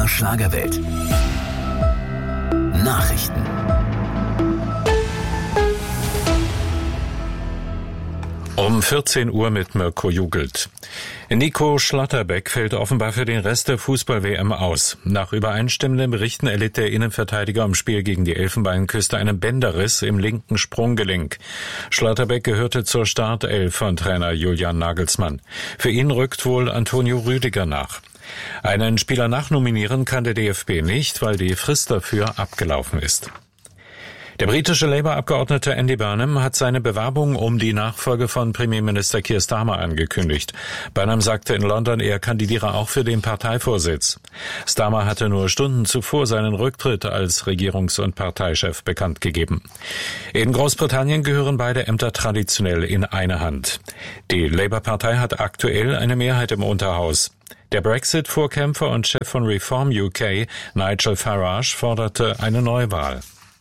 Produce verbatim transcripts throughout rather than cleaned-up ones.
R Schlagerwelt. Nachrichten. Um vierzehn Uhr mit Mirko Jugelt. Nico Schlotterbeck fällt offenbar für den Rest der Fußball-W M aus. Nach übereinstimmenden Berichten erlitt der Innenverteidiger im Spiel gegen die Elfenbeinküste einen Bänderriss im linken Sprunggelenk. Schlotterbeck gehörte zur Startelf von Trainer Julian Nagelsmann. Für ihn rückt wohl Antonio Rüdiger nach. Einen Spieler nachnominieren kann der D F B nicht, weil die Frist dafür abgelaufen ist. Der britische Labour-Abgeordnete Andy Burnham hat seine Bewerbung um die Nachfolge von Premierminister Keir Starmer angekündigt. Burnham sagte in London, er kandidiere auch für den Parteivorsitz. Starmer hatte nur Stunden zuvor seinen Rücktritt als Regierungs- und Parteichef bekannt gegeben. In Großbritannien gehören beide Ämter traditionell in eine Hand. Die Labour-Partei hat aktuell eine Mehrheit im Unterhaus. Der Brexit-Vorkämpfer und Chef von Reform U K, Nigel Farage, forderte eine Neuwahl.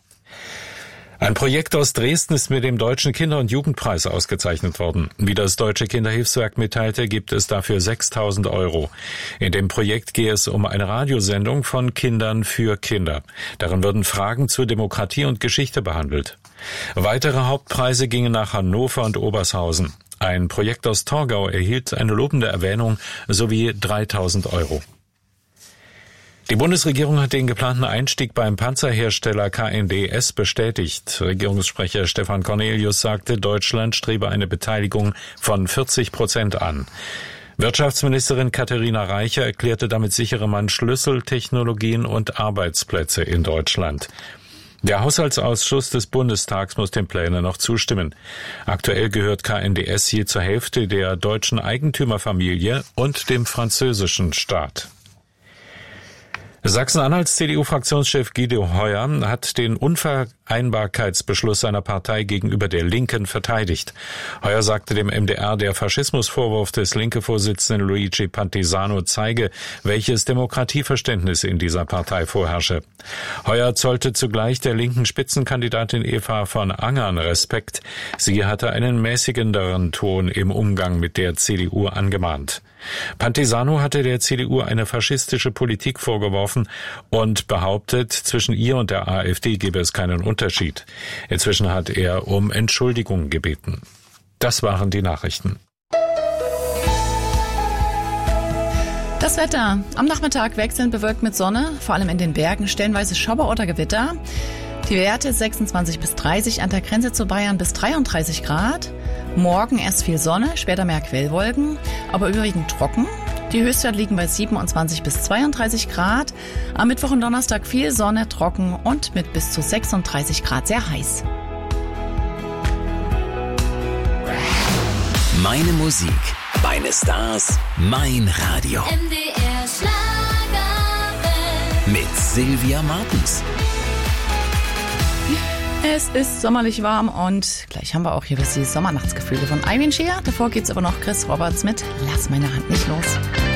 Ein Projekt aus Dresden ist mit dem Deutschen Kinder- und Jugendpreis ausgezeichnet worden. Wie das Deutsche Kinderhilfswerk mitteilte, gibt es dafür sechstausend Euro. In dem Projekt gehe es um eine Radiosendung von Kindern für Kinder. Darin würden Fragen zur Demokratie und Geschichte behandelt. Weitere Hauptpreise gingen nach Hannover und Obershausen. Ein Projekt aus Torgau erhielt eine lobende Erwähnung sowie dreitausend Euro. Die Bundesregierung hat den geplanten Einstieg beim Panzerhersteller K N D S bestätigt. Regierungssprecher Stefan Cornelius sagte, Deutschland strebe eine Beteiligung von vierzig Prozent an. Wirtschaftsministerin Katharina Reicher erklärte, damit sichere man Schlüsseltechnologien und Arbeitsplätze in Deutschland. Der Haushaltsausschuss des Bundestags muss den Plänen noch zustimmen. Aktuell gehört K N D S je zur Hälfte der deutschen Eigentümerfamilie und dem französischen Staat. Sachsen-Anhalts C D U-Fraktionschef Guido Heuer hat den Unvereinbarkeitsbeschluss seiner Partei gegenüber der Linken verteidigt. Heuer sagte dem M D R, der Faschismusvorwurf des Linke-Vorsitzenden Luigi Pantisano zeige, welches Demokratieverständnis in dieser Partei vorherrsche. Heuer zollte zugleich der linken Spitzenkandidatin Eva von Angern Respekt. Sie hatte einen mäßigenderen Ton im Umgang mit der C D U angemahnt. Pantisano hatte der C D U eine faschistische Politik vorgeworfen und behauptet, zwischen ihr und der AfD gebe es keinen Unterschied. Inzwischen hat er um Entschuldigung gebeten. Das waren die Nachrichten. Das Wetter. Am Nachmittag wechselnd bewölkt mit Sonne, vor allem in den Bergen stellenweise Schauer oder Gewitter. Die Werte sechsundzwanzig bis dreißig, an der Grenze zu Bayern bis dreiunddreißig Grad. Morgen erst viel Sonne, später mehr Quellwolken, aber überwiegend trocken. Die Höchstwerte liegen bei siebenundzwanzig bis zweiunddreißig Grad. Am Mittwoch und Donnerstag viel Sonne, trocken und mit bis zu sechsunddreißig Grad sehr heiß. Meine Musik, meine Stars, mein Radio. M D R Schlagerwelt. Mit Sylvia Martens. Es ist sommerlich warm und gleich haben wir auch hier bis die Sommernachtsgefühle von Irene Shear. Davor geht's aber noch Chris Roberts mit Lass meine Hand nicht los.